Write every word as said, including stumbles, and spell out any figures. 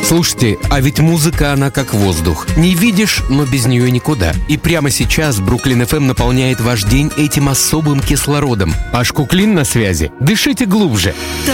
Слушайте, а ведь музыка, она как воздух. Не видишь, но без нее никуда. И прямо сейчас Бруклин эф эм наполняет ваш день этим особым кислородом. Аш Куклин на связи. Дышите глубже.